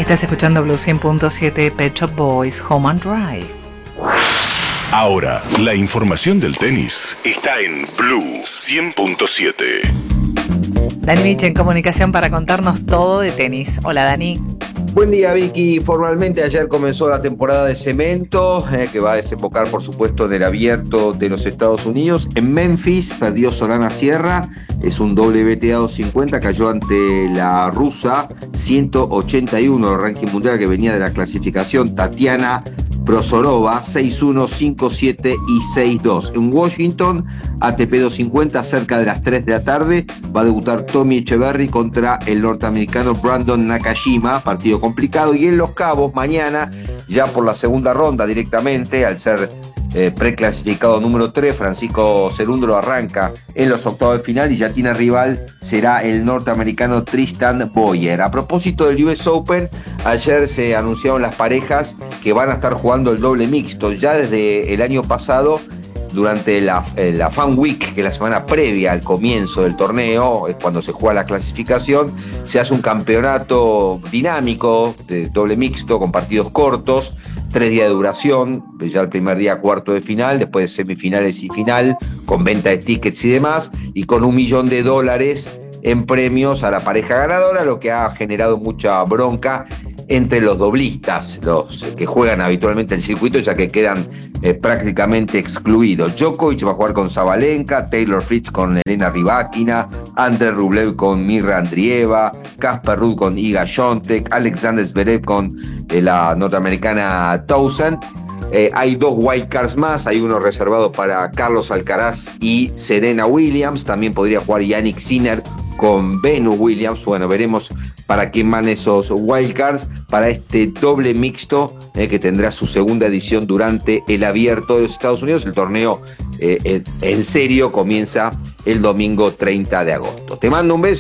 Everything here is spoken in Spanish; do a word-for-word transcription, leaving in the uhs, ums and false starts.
Estás escuchando Blue cien punto siete, Pet Shop Boys, Home and Dry. Ahora, la información del tenis está en Blue cien punto siete. Dani Mich en comunicación para contarnos todo de tenis. Hola, Dani. Buen día, Vicky. Formalmente ayer comenzó la temporada de cemento, eh, que va a desembocar, por supuesto, en el abierto de los Estados Unidos. En Memphis perdió Solana Sierra, es un W T A doscientos cincuenta, cayó ante la rusa ciento ochenta y uno del ranking mundial que venía de la clasificación, Tatiana Prosorova, seis uno, cinco siete y seis dos. En Washington, A T P doscientos cincuenta, cerca de las tres de la tarde, va a debutar Tommy Echeverry contra el norteamericano Brandon Nakashima, partido complicado. Y en Los Cabos, mañana, ya por la segunda ronda directamente, al ser eh, preclasificado número tres, Francisco Cerúndolo arranca en los octavos de final y ya tiene rival, será el norteamericano Tristan Boyer. A propósito del U S Open, ayer se anunciaron las parejas que van a estar jugando el doble mixto. Ya desde el año pasado, durante la, la Fan Week, que es la semana previa al comienzo del torneo, es cuando se juega la clasificación, se hace un campeonato dinámico de doble mixto con partidos cortos, tres días de duración, ya el primer día cuarto de final, después semifinales y final, con venta de tickets y demás, y con un millón de dólares en premios a la pareja ganadora, lo que ha generado mucha bronca entre los doblistas, los que juegan habitualmente el circuito, ya que quedan eh, prácticamente excluidos. Djokovic va a jugar con Sabalenka, Taylor Fritz con Elena Rybakina, Andrei Rublev con Mirra Andrieva, Casper Ruud con Iga Swiatek, Alexander Zverev con eh, la norteamericana Townsend. Eh, hay dos wildcards más, hay uno reservado para Carlos Alcaraz y Serena Williams, también podría jugar Yannick Sinner con Venus Williams. Bueno, veremos para quién van esos wildcards para este doble mixto eh, que tendrá su segunda edición durante el abierto de los Estados Unidos. El torneo eh, en serio comienza el domingo treinta de agosto. Te mando un beso.